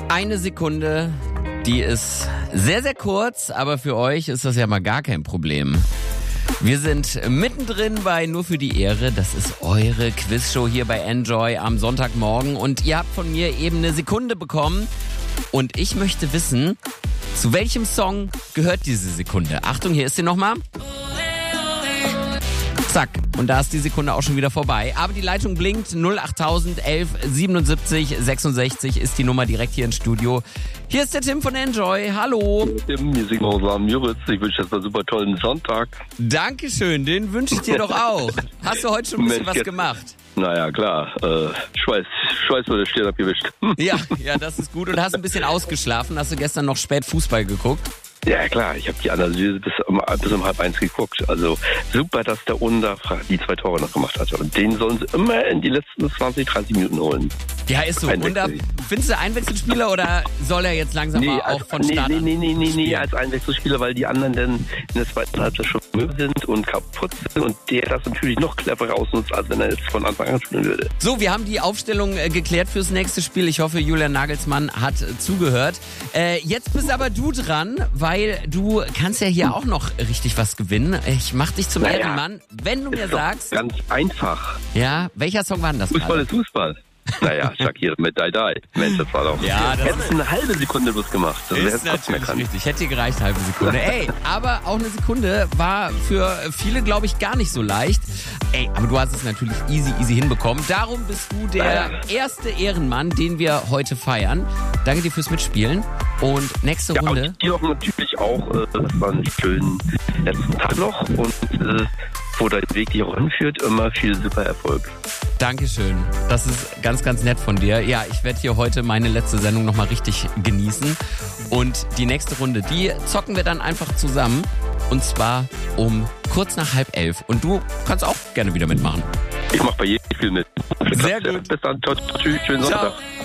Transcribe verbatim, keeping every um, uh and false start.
Eine Sekunde, die ist sehr, sehr kurz, aber für euch ist das ja mal gar kein Problem. Wir sind mittendrin bei Nur für die Ehre. Das ist eure Quizshow hier bei Enjoy am Sonntagmorgen. Und ihr habt von mir eben eine Sekunde bekommen. Und ich möchte wissen, zu welchem Song gehört diese Sekunde? Achtung, hier ist sie nochmal. Zack. Und da ist die Sekunde auch schon wieder vorbei. Aber die Leitung blinkt. null acht elf siebenundsiebzig sechsundsechzig ist die Nummer direkt hier ins Studio. Hier ist der Tim von Enjoy. Hallo. Tim, hier sind wir am Müritz. Ich wünsche jetzt mal einen super tollen Sonntag. Dankeschön, den wünsche ich dir doch auch. Hast du heute schon ein bisschen Mensch, was gemacht? Naja, klar. Äh, Schweiß, Schweiß wurde Stirn abgewischt. Ja, ja, das ist gut. Und hast ein bisschen ausgeschlafen. Hast du gestern noch spät Fußball geguckt? Ja klar, ich habe die Analyse bis um, bis um halb eins geguckt. Also super, dass der Under die zwei Tore noch gemacht hat. Und den sollen sie immer in die letzten zwanzig, dreißig Minuten holen. Ja, ist so. Under, findest du Einwechselspieler oder soll er jetzt langsam nee, mal als, auch von nee, Start nee, nee, nee, nee, nee, als Einwechselspieler, weil die anderen dann in der zweiten Halbzeit schon müde sind und kaputt sind und der das natürlich noch cleverer ausnutzt, als wenn er jetzt von Anfang an spielen würde. So, wir haben die Aufstellung äh, geklärt fürs nächste Spiel. Ich hoffe, Julian Nagelsmann hat äh, zugehört. Äh, jetzt bist aber du dran, weil du kannst ja hier auch noch richtig was gewinnen. Ich mach dich zum naja, Ehrenmann, wenn du mir sagst... Ganz einfach. Ja, welcher Song war denn das? Fußball ist Fußball. Naja, Shakira mit Die Die. Mensch, das war doch... Ja, das hättest eine halbe Sekunde bloß gemacht. Das ist natürlich richtig. Hätte dir gereicht, halbe Sekunde. Ey, aber auch eine Sekunde war für viele, glaube ich, gar nicht so leicht. Ey, aber du hast es natürlich easy, easy hinbekommen. Darum bist du der naja. erste Ehrenmann, den wir heute feiern. Danke dir fürs Mitspielen. Und nächste ja, Runde... Und dir auch natürlich auch, äh, das war einen schönen letzten Tag noch. Und äh, wo dein Weg dich auch hinführt, immer viel super Erfolg. Dankeschön. Das ist ganz, ganz nett von dir. Ja, ich werde hier heute meine letzte Sendung nochmal richtig genießen. Und die nächste Runde, die zocken wir dann einfach zusammen. Und zwar um kurz nach halb elf. Und du kannst auch gerne wieder mitmachen. Ich mache bei jedem Spiel mit. Sehr gut. Bis dann. Tschüss. Schönen Sonntag. Ciao.